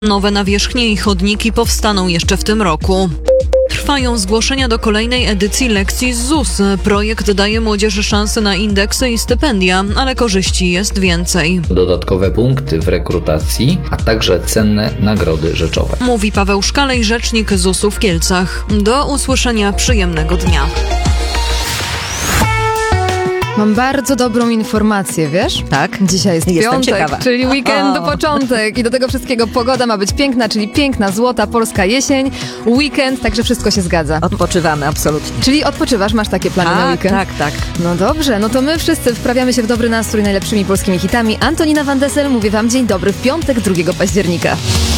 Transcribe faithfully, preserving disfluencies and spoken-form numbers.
Nowe nawierzchnie i chodniki powstaną jeszcze w tym roku. Trwają zgłoszenia do kolejnej edycji lekcji z Z U S. Projekt daje młodzieży szansę na indeksy i stypendia, ale korzyści jest więcej. Dodatkowe punkty w rekrutacji, a także cenne nagrody rzeczowe. Mówi Paweł Szkalej, rzecznik Z U S u w Kielcach. Do usłyszenia, przyjemnego dnia. Mam bardzo dobrą informację, wiesz? Tak? Dzisiaj jest Jestem piątek, ciekawa. czyli weekendu O. początek i do tego wszystkiego pogoda ma być piękna, czyli piękna, złota, polska jesień, weekend, także wszystko się zgadza. Odpoczywamy, absolutnie. Czyli odpoczywasz, masz takie plany na Tak, weekend? tak, tak. No dobrze, no to my wszyscy wprawiamy się w dobry nastrój najlepszymi polskimi hitami. Antonina Van Dessel, mówię wam dzień dobry w piątek, drugiego października.